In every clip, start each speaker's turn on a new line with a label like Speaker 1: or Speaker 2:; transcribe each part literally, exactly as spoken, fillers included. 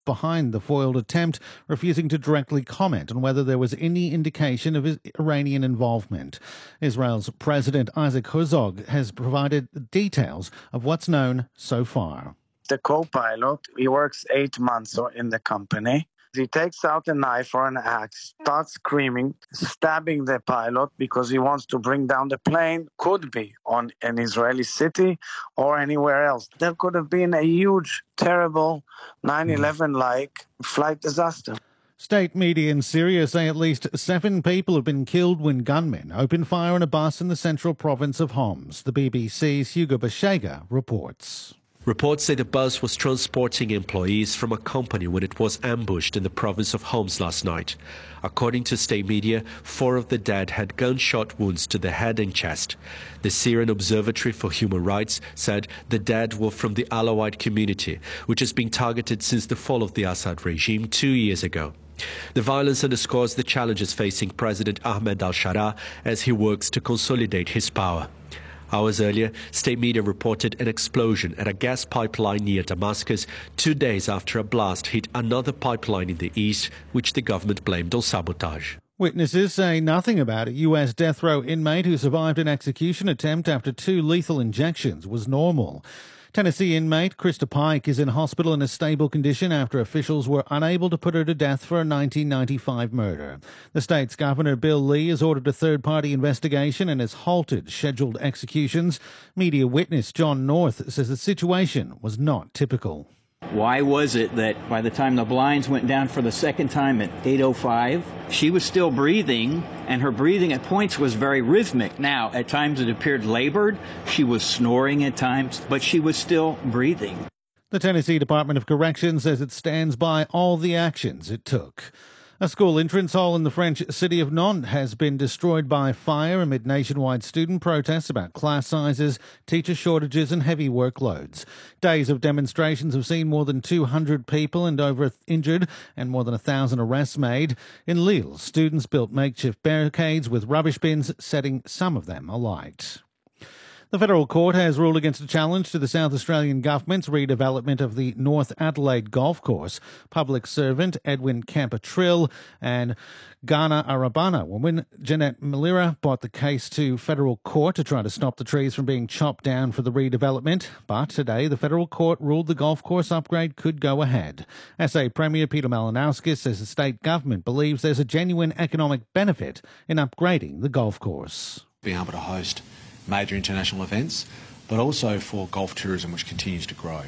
Speaker 1: behind the foiled attempt, refusing to directly comment on whether there was any indication of Iranian involvement. Israel's President Isaac Herzog has provided details of what's known so far.
Speaker 2: The co-pilot, he works eight months in the company. He takes out a knife or an axe, starts screaming, stabbing the pilot because he wants to bring down the plane. Could be on an Israeli city or anywhere else. There could have been a huge, terrible nine eleven-like flight disaster.
Speaker 1: State media in Syria say at least seven people have been killed when gunmen opened fire on a bus in the central province of Homs. The B B C's Hugo Bashega reports.
Speaker 3: Reports say the bus was transporting employees from a company when it was ambushed in the province of Homs last night. According to state media, four of the dead had gunshot wounds to the head and chest. The Syrian Observatory for Human Rights said the dead were from the Alawite community, which has been targeted since the fall of the Assad regime two years ago. The violence underscores the challenges facing President Ahmed al-Sharaa as he works to consolidate his power. Hours earlier, state media reported an explosion at a gas pipeline near Damascus two days after a blast hit another pipeline in the east, which the government blamed on sabotage.
Speaker 1: Witnesses say nothing about a U S death row inmate who survived an execution attempt after two lethal injections was normal. Tennessee inmate Krista Pike is in hospital in a stable condition after officials were unable to put her to death for a nineteen ninety-five murder. The state's Governor Bill Lee has ordered a third-party investigation and has halted scheduled executions. Media witness John North says the situation was not typical.
Speaker 4: Why was it that by the time the blinds went down for the second time at eight oh five, she was still breathing, and her breathing at points was very rhythmic. Now, at times it appeared labored, she was snoring at times, but she was still breathing.
Speaker 1: The Tennessee Department of Corrections says it stands by all the actions it took. A school entrance hall in the French city of Nantes has been destroyed by fire amid nationwide student protests about class sizes, teacher shortages and heavy workloads. Days of demonstrations have seen more than two hundred people and over injured and more than one thousand arrests made. In Lille, students built makeshift barricades with rubbish bins, setting some of them alight. The federal court has ruled against a challenge to the South Australian government's redevelopment of the North Adelaide golf course. Public servant Edwin Camper-Trill and Ghana Arabana woman Jeanette Malira brought the case to federal court to try to stop the trees from being chopped down for the redevelopment. But today, the federal court ruled the golf course upgrade could go ahead. S A Premier Peter Malinauskas says the state government believes there's a genuine economic benefit in upgrading the golf course.
Speaker 5: Being able to host major international events, but also for golf tourism, which continues to grow.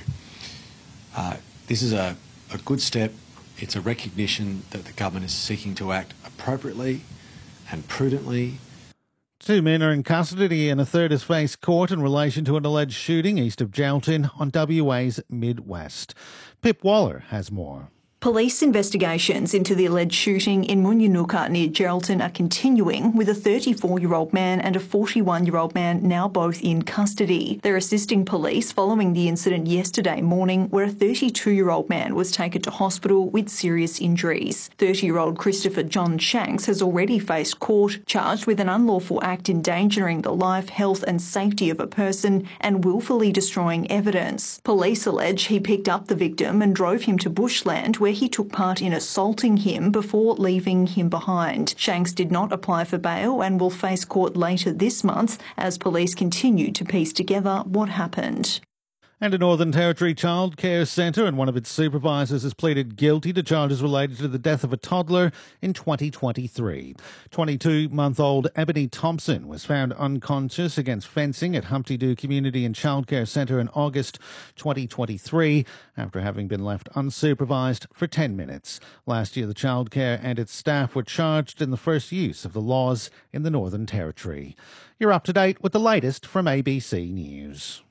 Speaker 5: Uh, this is a, a good step. It's a recognition that the government is seeking to act appropriately and prudently.
Speaker 1: Two men are in custody and a third has faced court in relation to an alleged shooting east of Geraldton on W A's Midwest. Pip Waller has more.
Speaker 6: Police investigations into the alleged shooting in Munyanuka near Geraldton are continuing, with a thirty-four-year-old man and a forty-one-year-old man now both in custody. They're assisting police following the incident yesterday morning where a thirty-two-year-old man was taken to hospital with serious injuries. thirty-year-old Christopher John Shanks has already faced court, charged with an unlawful act endangering the life, health and safety of a person and willfully destroying evidence. Police allege he picked up the victim and drove him to bushland where he took part in assaulting him before leaving him behind. Shanks did not apply for bail and will face court later this month as police continue to piece together what happened.
Speaker 1: And a Northern Territory Child Care Centre and one of its supervisors has pleaded guilty to charges related to the death of a toddler in twenty twenty-three. twenty-two-month-old Ebony Thompson was found unconscious against fencing at Humpty Doo Community and Childcare Centre in August twenty twenty-three after having been left unsupervised for ten minutes. Last year, the childcare and its staff were charged in the first use of the laws in the Northern Territory. You're up to date with the latest from A B C News.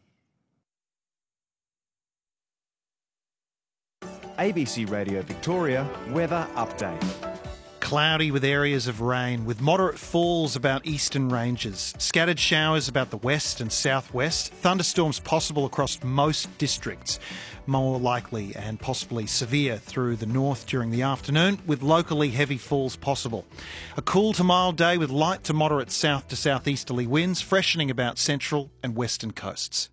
Speaker 7: A B C Radio Victoria weather update.
Speaker 8: Cloudy with areas of rain, with moderate falls about eastern ranges. Scattered showers about the west and southwest. Thunderstorms possible across most districts. More likely and possibly severe through the north during the afternoon, with locally heavy falls possible. A cool to mild day with light to moderate south to southeasterly winds, freshening about central and western coasts.